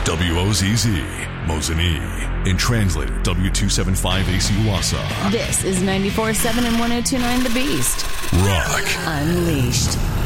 WOZZ, Mosinee, and translated W275AC Wausau. This is 94.7 and 102.9 The Beast. Rock Unleashed.